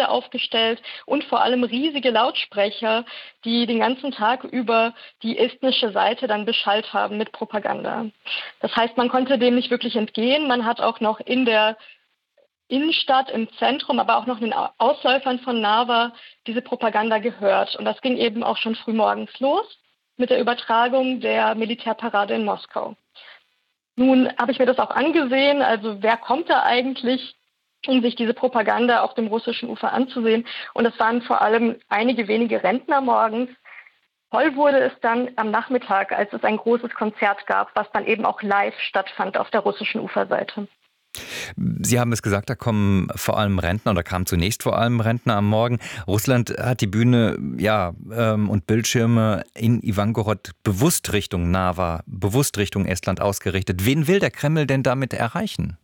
Wände aufgestellt und vor allem riesige Lautsprecher, die den ganzen Tag über die estnische Seite dann beschallt haben mit Propaganda. Das heißt, man konnte dem nicht wirklich entgehen. Man hat auch noch in der Innenstadt, im Zentrum, aber auch noch in den Ausläufern von Narva diese Propaganda gehört. Und das ging eben auch schon frühmorgens los mit der Übertragung der Militärparade in Moskau. Nun habe ich mir das auch angesehen, also wer kommt da eigentlich, um sich diese Propaganda auf dem russischen Ufer anzusehen? Und es waren vor allem einige wenige Rentner morgens. Toll wurde es dann am Nachmittag, als es ein großes Konzert gab, was dann eben auch live stattfand auf der russischen Uferseite. Sie haben es gesagt, da kommen vor allem Rentner oder kamen zunächst vor allem Rentner am Morgen. Russland hat die Bühne und Bildschirme in Ivangorod bewusst Richtung Narva, bewusst Richtung Estland ausgerichtet. Wen will der Kreml denn damit erreichen?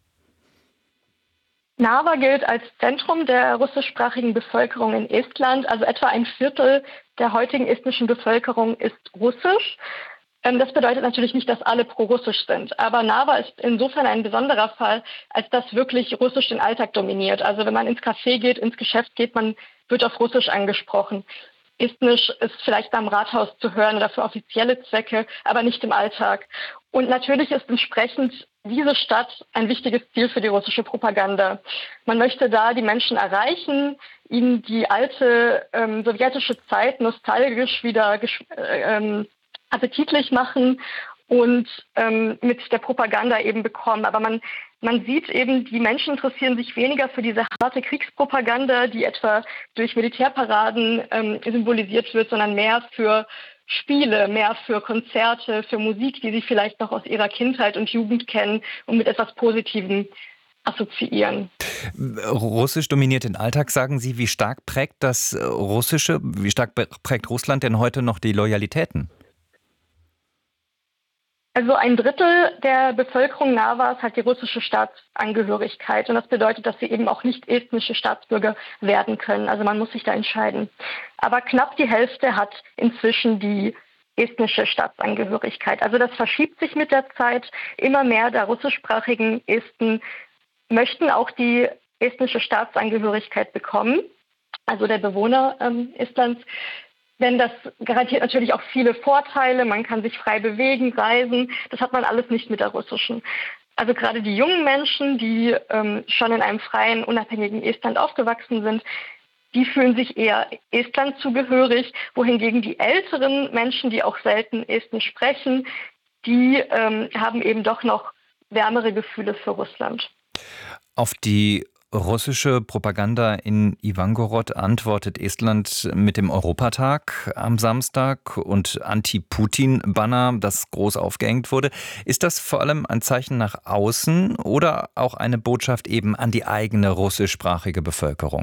Narva gilt als Zentrum der russischsprachigen Bevölkerung in Estland. Also etwa ein Viertel der heutigen estnischen Bevölkerung ist russisch. Das bedeutet natürlich nicht, dass alle pro-russisch sind. Aber Narva ist insofern ein besonderer Fall, als dass wirklich Russisch den Alltag dominiert. Also wenn man ins Café geht, ins Geschäft geht, man wird auf Russisch angesprochen. Estnisch ist vielleicht beim Rathaus zu hören oder für offizielle Zwecke, aber nicht im Alltag. Und natürlich ist entsprechend diese Stadt ein wichtiges Ziel für die russische Propaganda. Man möchte da die Menschen erreichen, ihnen die alte sowjetische Zeit nostalgisch wieder appetitlich machen und mit der Propaganda eben bekommen. Aber man sieht eben, die Menschen interessieren sich weniger für diese harte Kriegspropaganda, die etwa durch Militärparaden symbolisiert wird, sondern mehr für Spiele, mehr für Konzerte, für Musik, die sie vielleicht noch aus ihrer Kindheit und Jugend kennen und mit etwas Positivem assoziieren. Russisch dominiert den Alltag, sagen Sie. Wie stark prägt das Russische, wie stark prägt Russland denn heute noch die Loyalitäten? Also ein Drittel der Bevölkerung Narvas hat die russische Staatsangehörigkeit. Und das bedeutet, dass sie eben auch nicht estnische Staatsbürger werden können. Also man muss sich da entscheiden. Aber knapp die Hälfte hat inzwischen die estnische Staatsangehörigkeit. Also das verschiebt sich mit der Zeit. Immer mehr der russischsprachigen Esten möchten auch die estnische Staatsangehörigkeit bekommen. Also der Bewohner Estlands. Denn das garantiert natürlich auch viele Vorteile. Man kann sich frei bewegen, reisen. Das hat man alles nicht mit der russischen. Also gerade die jungen Menschen, die schon in einem freien, unabhängigen Estland aufgewachsen sind, die fühlen sich eher Estland zugehörig, wohingegen die älteren Menschen, die auch selten Estnisch sprechen, die haben eben doch noch wärmere Gefühle für Russland. Auf die russische Propaganda in Ivangorod antwortet Estland mit dem Europatag am Samstag und Anti-Putin-Banner, das groß aufgehängt wurde. Ist das vor allem ein Zeichen nach außen oder auch eine Botschaft eben an die eigene russischsprachige Bevölkerung?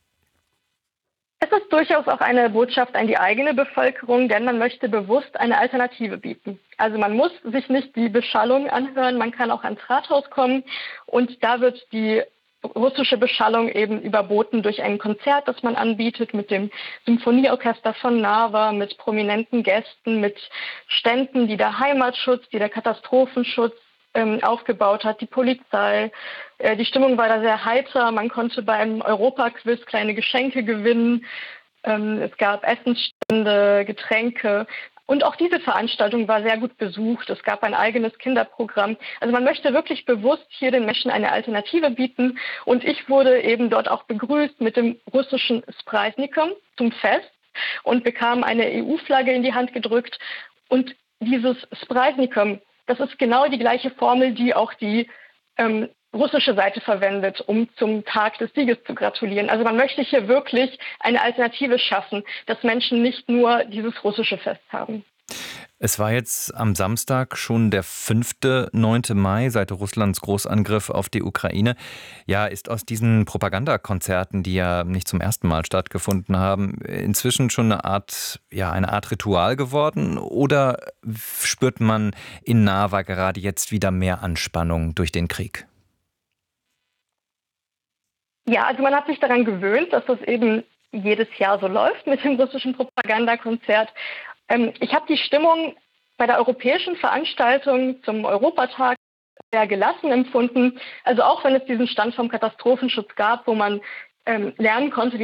Es ist durchaus auch eine Botschaft an die eigene Bevölkerung, denn man möchte bewusst eine Alternative bieten. Also man muss sich nicht die Beschallung anhören, man kann auch ans Rathaus kommen und da wird die russische Beschallung eben überboten durch ein Konzert, das man anbietet mit dem Symphonieorchester von Narva, mit prominenten Gästen, mit Ständen, die der Heimatschutz, die der Katastrophenschutz aufgebaut hat, die Polizei. Die Stimmung war da sehr heiter. Man konnte beim Europaquiz kleine Geschenke gewinnen. Es gab Essensstände, Getränke. Und auch diese Veranstaltung war sehr gut besucht. Es gab ein eigenes Kinderprogramm. Also man möchte wirklich bewusst hier den Menschen eine Alternative bieten. Und ich wurde eben dort auch begrüßt mit dem russischen Sprazdnikom zum Fest und bekam eine EU-Flagge in die Hand gedrückt. Und dieses Sprazdnikom, das ist genau die gleiche Formel, die auch die russische Seite verwendet, um zum Tag des Sieges zu gratulieren. Also man möchte hier wirklich eine Alternative schaffen, dass Menschen nicht nur dieses russische Fest haben. Es war jetzt am Samstag schon der 9. Mai seit Russlands Großangriff auf die Ukraine. Ja, ist aus diesen Propagandakonzerten, die ja nicht zum ersten Mal stattgefunden haben, inzwischen schon eine Art Ritual geworden? Oder spürt man in Narva gerade jetzt wieder mehr Anspannung durch den Krieg? Ja, also man hat sich daran gewöhnt, dass das eben jedes Jahr so läuft mit dem russischen Propagandakonzert. Ich habe die Stimmung bei der europäischen Veranstaltung zum Europatag sehr gelassen empfunden. Also auch wenn es diesen Stand vom Katastrophenschutz gab, wo man lernen konnte,